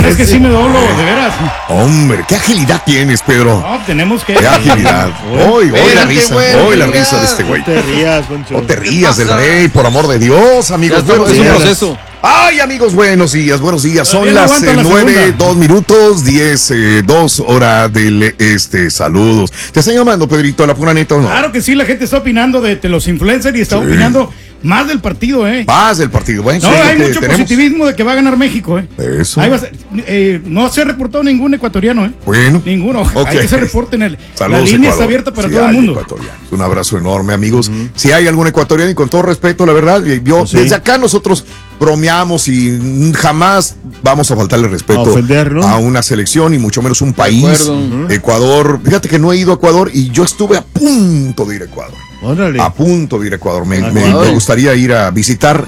es que sí me doblo, de veras. Hombre, qué agilidad tienes, Pedro. No, tenemos que. Qué agilidad. Hoy la risa, hoy la risa de este güey. No te rías, Poncho. No te rías del rey, por amor de Dios, amigos. Es un proceso. Ay, amigos, buenos días. Son Todavía las no aguanta la 9, 2 minutos, 10, 2 hora del saludos. ¿Te están llamando, Pedrito, a la pura neta o no? Claro que sí, la gente está opinando de los influencers y está opinando más del partido, Más del partido, bueno. No, hay mucho positivismo de que va a ganar México, Eso. Ahí no se ha reportado ningún ecuatoriano, Bueno. Ninguno. Okay. Hay que se reporten. La Saludos, línea Ecuador. está abierta para Sí, todo el mundo. Ecuatorianos. Un abrazo enorme, amigos. Si hay algún ecuatoriano, y con todo respeto, la verdad, desde acá nosotros bromeamos y jamás vamos a faltarle respeto a una selección y mucho menos un país. Ecuador, fíjate que no he ido a Ecuador y yo estuve a punto de ir a Ecuador. Órale. A punto de ir a Ecuador. Me gustaría ir a visitar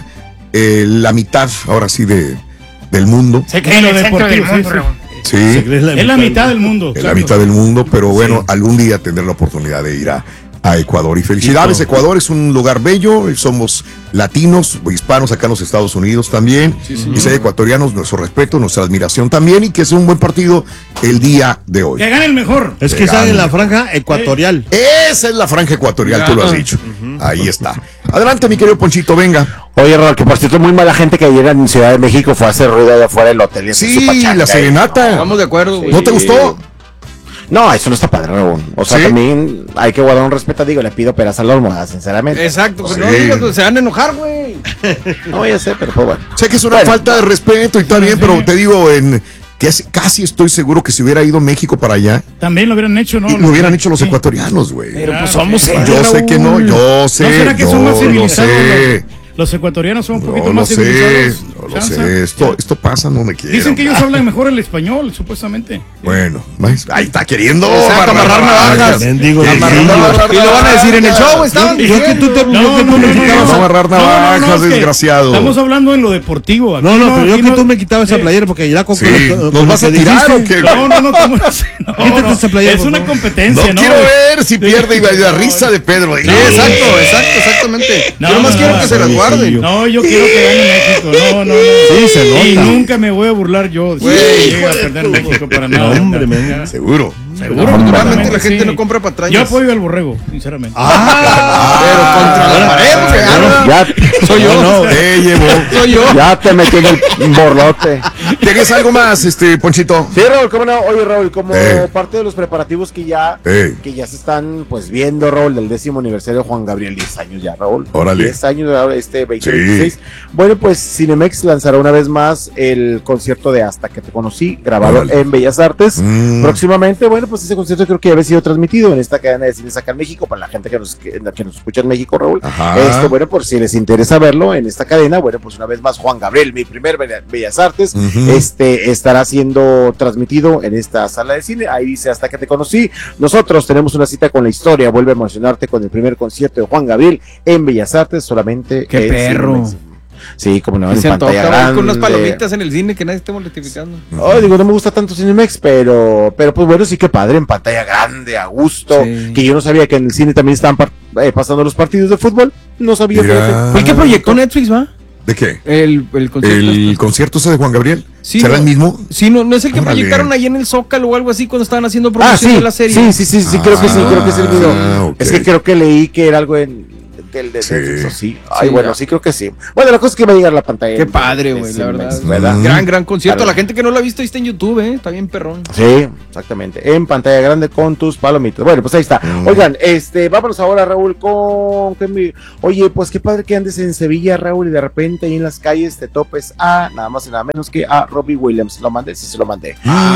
la mitad, ahora sí, del mundo. Se cree en el centro del mundo, Sí. Es la mitad del mundo. Es la mitad del mundo, pero bueno, algún día tendré la oportunidad de ir a Ecuador. Y felicidades, Ecuador es un lugar bello, somos latinos, hispanos acá en los Estados Unidos también, y ser ecuatorianos, nuestro respeto, nuestra admiración también, y que sea un buen partido el día de hoy. Que gane el mejor. Es que sale en la franja ecuatorial. Esa es la franja ecuatorial, tú lo has dicho. Ahí está. Adelante, mi querido Ponchito, venga. Oye, Raúl, que por cierto, muy mala gente que ayer en Ciudad de México fue a hacer ruido allá afuera del hotel. Y Sí, la serenata. Estamos de acuerdo, güey. ¿No te gustó? No, eso no está padre, Raúl. O sea, también hay que guardar un respeto. Digo, le pido peras a la almohada, sinceramente. Exacto, pero no digas, se van a enojar, güey. No, ya sé, pero pues bueno. Sé que es una falta de respeto y está bien, pero te digo, que casi estoy seguro que si hubiera ido México para allá, también lo hubieran hecho, ¿no? Lo hubieran hecho los ecuatorianos, güey. Pero pues somos yo sé que no, yo sé. ¿No será que son más civilizados? Sé. Los ecuatorianos son un poquito No más lo civilizados. sé, no lo sé. Esto pasa, no me quiero. Dicen que ellos hablan mejor el español, supuestamente. Bueno, ahí está queriendo amarrar navajas. Bendigo. Y lo van a decir en el show, estaban Yo que tú te me quitabas. No amarrar navajas, es que desgraciado. Estamos hablando en lo deportivo. Aquí pero yo aquí que tú me quitabas esa playera porque ya con ¿Nos vas a tirar o qué? No, esa playera, es una No competencia, ¿no? quiero ver si pierde la risa de Pedro. Sí, exactamente. Yo nomás quiero que se las guarden. No, yo quiero que gane México. No. Sí, se nota. Y nunca me voy a burlar yo. Si llega a perder México para nada. Hombre, men. Seguro. Afortunadamente la gente no compra patrañas. Yo apoyo al borrego, sinceramente. Pero contra la pared, Soy yo. Te llevo. soy yo. Ya te metí en el borlote. ¿Tenías algo más, Ponchito? Sí, Raúl, ¿cómo no? Oye, Raúl, como parte de los preparativos que ya se están pues viendo, Raúl, del 10º aniversario de Juan Gabriel, 10 años ya, Raúl. Órale. 10 años de ahora, 2026. Bueno, pues Cinemex lanzará una vez más el concierto de Hasta que te conocí, grabado en Bellas Artes. Próximamente, bueno, pues ese concierto creo que ya había sido transmitido en esta cadena de cines acá en México, para la gente que nos escucha en México, Raúl. Bueno, por si les interesa verlo en esta cadena, bueno, pues una vez más Juan Gabriel, mi primer Bellas Artes, estará siendo transmitido en esta sala de cine. Ahí dice Hasta que te conocí. Nosotros tenemos una cita con la historia. Vuelve a emocionarte con el primer concierto de Juan Gabriel en Bellas Artes, solamente. ¡Qué perro! Cinemex. Sí, como no, en Se pantalla antoja grande. con unas palomitas en el cine que nadie esté mortificando. Digo, no me gusta tanto Cinemex, pero pues bueno, sí que padre, en pantalla grande, a gusto. Que yo no sabía que en el cine también estaban pasando los partidos de fútbol. No sabía. ¿Fue el que proyectó Netflix, va? ¿De qué? El concierto. ¿El concierto ese de Juan Gabriel? Sí, ¿Será el mismo? Sí, no es el que proyectaron ahí en el Zócalo o algo así cuando estaban haciendo promoción de la serie. Sí, creo que sí, creo que es el video. Okay. Es que creo que leí que era algo de Netflix, sí. Ay, bueno, sí creo que sí. Bueno, la cosa es que va a llegar la pantalla. Qué padre, güey, la verdad. Gran concierto. Claro. La gente que no lo ha visto ahí está en YouTube, está bien perrón. Sí, exactamente. En pantalla grande con tus palomitas. Bueno, pues ahí está. Oigan, vámonos ahora, Raúl, Oye, pues qué padre que andes en Sevilla, Raúl, y de repente ahí en las calles te topes a nada más y nada menos que a Robbie Williams. ¿Lo mandé? Sí, se lo mandé.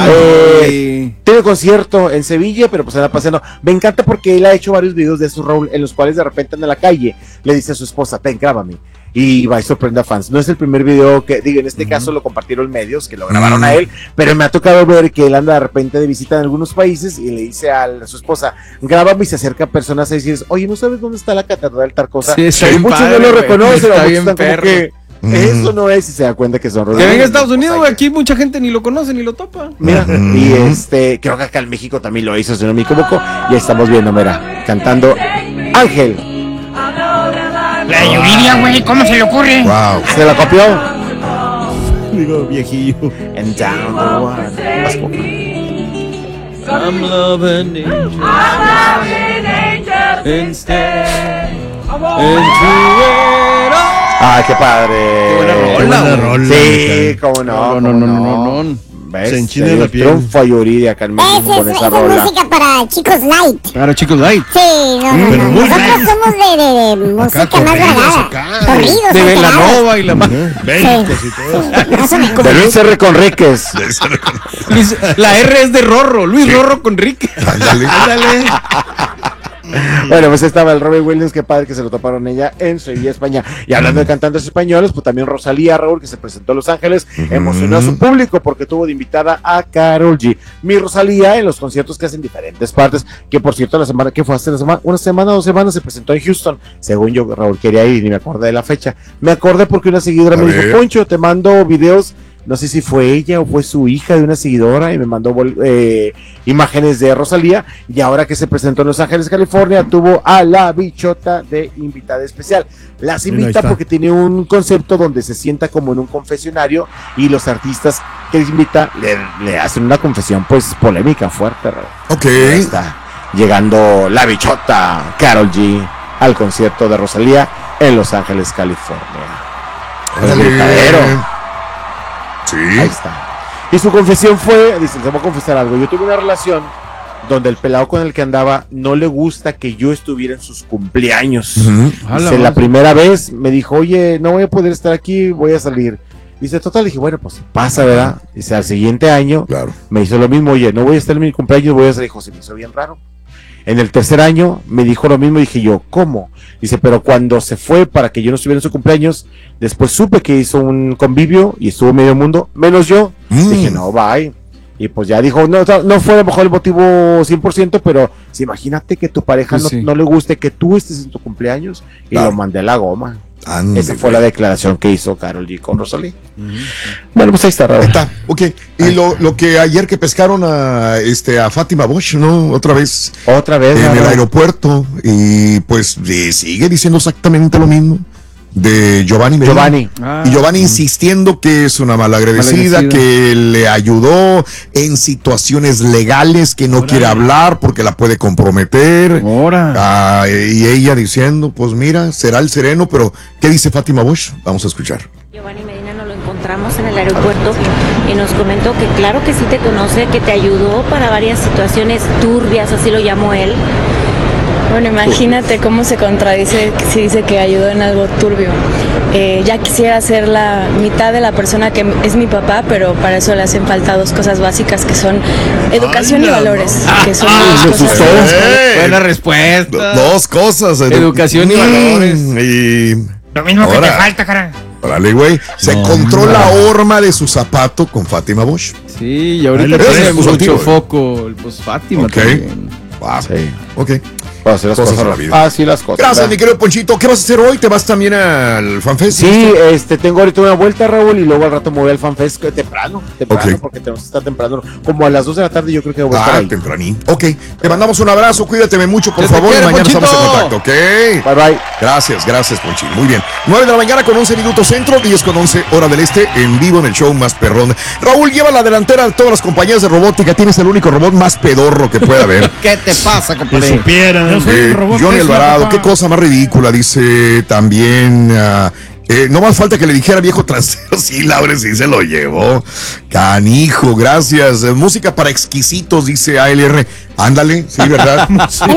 Tiene concierto en Sevilla, pero pues anda paseando. Me encanta porque él ha hecho varios videos de esos, Raúl, en los cuales de repente anda en la calle, le dice a su esposa, grábame. Y va y sorprende a fans. No es el primer video que, digo, en este caso lo compartieron medios que lo grabaron a él, pero me ha tocado ver que él anda de repente de visita en algunos países y le dice a su esposa, grábame, y se acerca a personas a decir, oye, ¿no sabes dónde está la catedral tal cosa? Sí, y muchos no lo reconocen, muchos están como que eso no es, y se da cuenta que son Que venga a Estados Unidos, güey, aquí mucha gente ni lo conoce ni lo topa. Mira, y creo que acá en México también lo hizo, si no me equivoco, y ahí estamos viendo, mira, cantando Ángel. La Yuridia, güey, ¿cómo se le ocurre? Wow. ¿Se la copió? Digo, viejillo. And down the one. I'm loving angels. Instead. Ay, qué padre. Qué buena rola. Sí, cómo no. No. ¿Ves? Se enchina la piel. Triunfa Yuridia acá en México con esa rola. Es música para chicos light. Para chicos light. Sí, Pero no. muy Nosotros light. somos de música más balada. Corridos, De alterados. Belanova y la más. Bélicos y todo. Más o menos. De Luis R. Conríquez. La R es de Rorro. Luis Rorro Conrique. Ándale. Bueno, pues estaba el Robbie Williams, qué padre que se lo toparon ella en Sevilla, España. Y hablando de cantantes españoles, pues también Rosalía, Raúl, que se presentó a Los Ángeles, emocionó a su público porque tuvo de invitada a Karol G. Mi Rosalía en los conciertos que hacen diferentes partes, que por cierto la semana que fue hace una semana, 2 semanas se presentó en Houston. Según yo, Raúl quería ir y ni me acordé de la fecha. Me acordé porque una seguidora me dijo, Poncho, te mando videos. No sé si fue ella o fue su hija de una seguidora y me mandó imágenes de Rosalía, y ahora que se presentó en Los Ángeles, California, tuvo a la Bichota de invitada especial. Las invita porque tiene un concepto donde se sienta como en un confesionario y los artistas que les invita le hacen una confesión pues polémica, fuerte. Ok. Ahí está llegando la Bichota, Karol G, al concierto de Rosalía en Los Ángeles, California. El gritadero. Sí. Ahí está. Y su confesión fue, dice, te voy a confesar algo. Yo tuve una relación donde el pelado con el que andaba no le gusta que yo estuviera en sus cumpleaños. Dice, la primera vez me dijo, oye, no voy a poder estar aquí, voy a salir. Dice, total, dije, bueno, pues pasa, ¿verdad? Dice, al siguiente año me hizo lo mismo, oye, no voy a estar en mi cumpleaños, voy a salir. Dijo, se me hizo bien raro. En el tercer año me dijo lo mismo y dije yo, ¿cómo? Dice, pero cuando se fue para que yo no estuviera en su cumpleaños, después supe que hizo un convivio y estuvo medio mundo, menos yo. Dije, no, bye. Y pues ya dijo, no fue a lo mejor el motivo 100%, pero si imagínate que tu pareja no le guste que tú estés en tu cumpleaños, y lo mandé a la goma. Esa fue la declaración que hizo Karol G con Rosalía. Bueno, pues ahí está, Raúl. Está, ok. Y lo que ayer que pescaron a Fátima Bosch, ¿no? Otra vez en el aeropuerto, y pues sigue diciendo exactamente lo mismo de Giovanni. Y Giovanni insistiendo que es una malagradecida, que le ayudó en situaciones legales, que no quiere hablar porque la puede comprometer. Y ella diciendo, pues mira, será el sereno, pero ¿qué dice Fátima Bosch? Vamos a escuchar. Giovanni Medina nos lo encontramos en el aeropuerto y nos comentó que claro que sí te conoce, que te ayudó para varias situaciones turbias, así lo llamó él. Bueno, imagínate cómo se contradice si dice que ayudó en algo turbio. Ya quisiera ser la mitad de la persona que es mi papá, pero para eso le hacen falta 2 cosas básicas que son educación y valores. Que son Buena respuesta. 2 cosas. Educación y valores. Y lo mismo que te falta, cara. Órale, güey. Se encontró la horma de su zapato con Fátima Bosch. Sí, y ahorita tiene mucho foco el Fátima también. Wow. Sí. Ok. Así las cosas. Así las cosas. Gracias, mi querido Ponchito. ¿Qué vas a hacer hoy? ¿Te vas también al FanFest? Sí, tengo ahorita una vuelta, Raúl, y luego al rato me voy al FanFest temprano, porque tenemos que estar temprano. Como a las 2 de la tarde yo creo que voy a estar ahí. Tempranín. Ok, te mandamos un abrazo, cuídateme mucho, por favor, y mañana Ponchito. Estamos en contacto, ¿ok? Bye. Gracias, Ponchito. Muy bien. 9 de la mañana con 11 minutos centro, 10 con 11 hora del este, en vivo en el show más perrón. Raúl, lleva la delantera de todas las compañías de robótica. Tienes el único robot más pedorro que pueda haber. ¿Qué te pasa, compadre? Si supieran. Johnny Alvarado, qué cosa más ridícula, dice también. No más falta que le dijera viejo trasero. Sí, Laure, sí se lo llevó. Canijo, gracias. Música para exquisitos, dice ALR. Ándale, sí, ¿verdad? Ay, sí,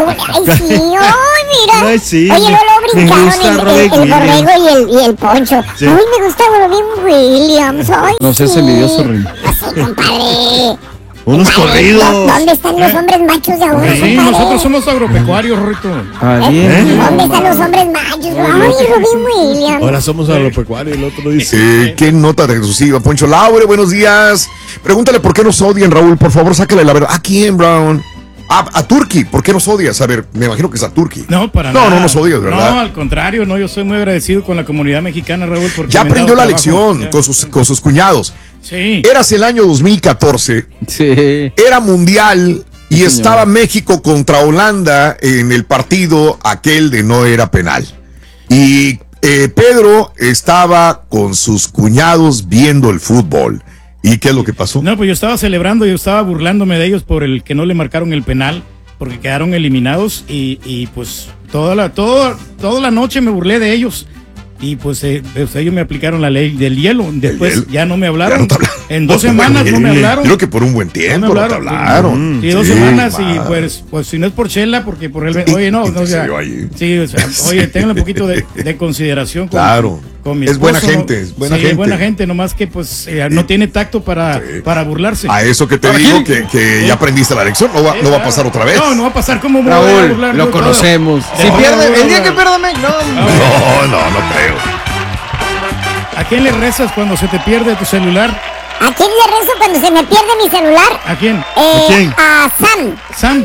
ay, mira. Ay, sí. Oye, luego brincaron el borrego y el Poncho. Sí. Uy, me gusta Robin Williams. Ay, no seas envidioso, Rin. Sí, compadre. Unos corridos. ¿Dónde están los hombres machos de ahora? Sí, nosotros somos agropecuarios, Rito. ¿Dónde están los hombres machos? Ay, Robin Williams. Ahora somos agropecuarios, el otro dice. Qué nota de exclusiva, Poncho. Laure, buenos días. Pregúntale por qué nos odian, Raúl. Por favor, sácale la verdad. ¿A quién, Brown? A Turki, ¿por qué nos odias? A ver, me imagino que es a Turki. No, para nada. No nos odias, ¿verdad? No, al contrario, no, yo soy muy agradecido con la comunidad mexicana, Raúl. Porque ya aprendió la lección con sus cuñados. Sí. Eras el año 2014. Sí. Era mundial y estaba México contra Holanda en el partido aquel de no era penal. Y Pedro estaba con sus cuñados viendo el fútbol. ¿Y qué es lo que pasó? No, pues yo estaba celebrando, yo estaba burlándome de ellos por el que no le marcaron el penal, porque quedaron eliminados y pues toda la noche me burlé de ellos. Y pues ellos me aplicaron la ley del hielo. Después ya no me hablaron. En 2 semanas no me hablaron. Creo que por un buen tiempo no te hablaron. Sí, 2 semanas y pues si no es por Chela, porque por él. Oye, no, o sea, sí, o sea, oye, tengan un poquito de consideración con mi esposo. Es buena gente, es buena gente. Es buena gente, nomás que pues no tiene tacto para burlarse. A eso que te digo que ya aprendiste la lección, no va a pasar otra vez. No va a pasar. ¿Cómo me Raúl, voy a burlar? lo conocemos. Si pierde, el día que pierda, no creo. ¿A quién le rezas cuando se te pierde tu celular? ¿A quién le rezo cuando se me pierde mi celular? ¿A quién? ¿A quién? A Samsung.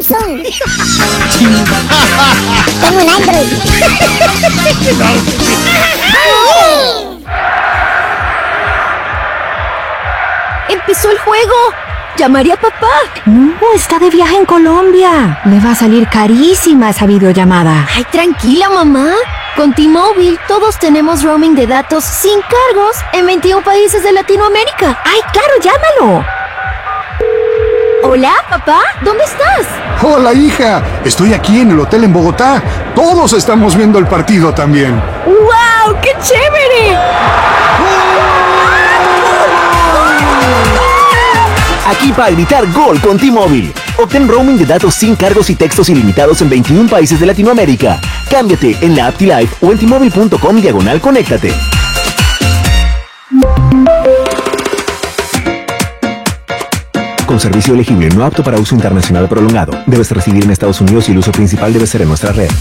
Tengo un Android. ¡Empezó el juego! ¡Llamaré a papá! No, está de viaje en Colombia. Le va a salir carísima esa videollamada. Ay, tranquila, mamá. Con T-Mobile todos tenemos roaming de datos sin cargos en 21 países de Latinoamérica. ¡Ay, claro, llámalo! Hola, papá, ¿dónde estás? Hola, hija. Estoy aquí en el hotel en Bogotá. Todos estamos viendo el partido también. ¡Wow! ¡Qué chévere! Aquí para gritar gol con T-Mobile. Obtén roaming de datos sin cargos y textos ilimitados en 21 países de Latinoamérica. Cámbiate en la app T-Life o en T-Mobile.com/conéctate. Con servicio elegible, no apto para uso internacional prolongado. Debes residir en Estados Unidos y el uso principal debe ser en nuestra red.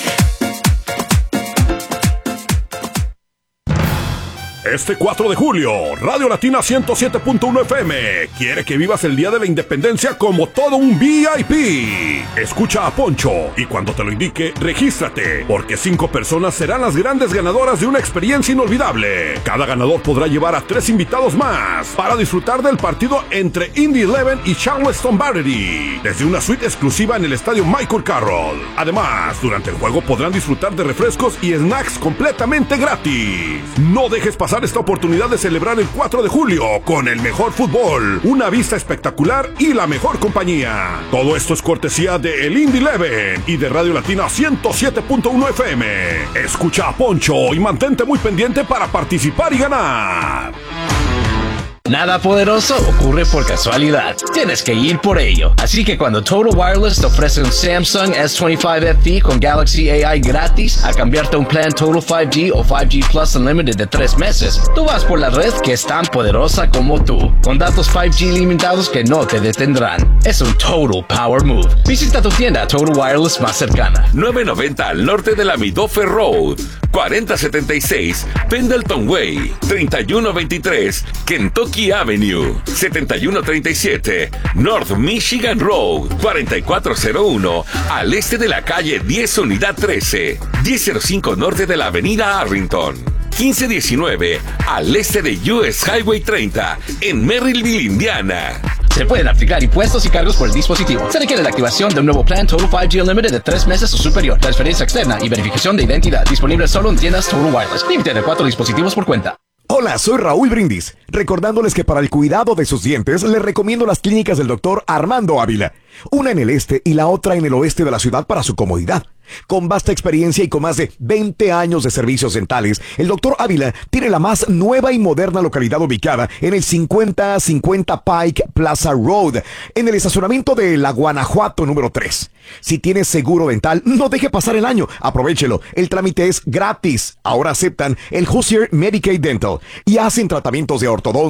Este 4 de julio, Radio Latina 107.1 FM quiere que vivas el Día de la Independencia como todo un VIP. Escucha a Poncho y cuando te lo indique, regístrate, porque 5 personas serán las grandes ganadoras de una experiencia inolvidable. Cada ganador podrá llevar a 3 invitados más para disfrutar del partido entre Indy 11 y Charleston Battery, desde una suite exclusiva en el estadio Michael Carroll. Además, durante el juego podrán disfrutar de refrescos y snacks completamente gratis. No dejes pasar esta oportunidad de celebrar el 4 de julio con el mejor fútbol, una vista espectacular y la mejor compañía. Todo esto es cortesía de el Indy 11 y de Radio Latina 107.1 FM. Escucha a Poncho y mantente muy pendiente para participar y ganar. Nada poderoso ocurre por casualidad. Tienes que ir por ello. Así que cuando Total Wireless te ofrece un Samsung S25 FE con Galaxy AI gratis a cambiarte a un plan Total 5G o 5G Plus Unlimited de 3 meses, tú vas por la red que es tan poderosa como tú, con datos 5G limitados que no te detendrán. Es un Total Power Move. Visita tu tienda Total Wireless más cercana. 990 al norte de la Midoffer Road, 4076 Pendleton Way, 3123 Kentucky Avenue, 7137 North Michigan Road, 4401 al este de la calle 10 Unidad 13, 1005 norte de la avenida Arlington, 1519 al este de US Highway 30 en Merrillville, Indiana. Se pueden aplicar impuestos y cargos por el dispositivo. Se requiere la activación de un nuevo plan Total 5G Unlimited de 3 meses o superior. Transferencia externa y verificación de identidad. Disponible solo en tiendas Total Wireless. Límite de 4 dispositivos por cuenta. Hola, soy Raúl Brindis, recordándoles que para el cuidado de sus dientes les recomiendo las clínicas del doctor Armando Ávila, una en el este y la otra en el oeste de la ciudad para su comodidad. Con vasta experiencia y con más de 20 años de servicios dentales, el Dr. Ávila tiene la más nueva y moderna localidad ubicada en el 5050 Pike Plaza Road, en el estacionamiento de La Guanajuato número 3. Si tienes seguro dental, no deje pasar el año, aprovéchelo, el trámite es gratis. Ahora aceptan el Hoosier Medicaid Dental y hacen tratamientos de ortodoncia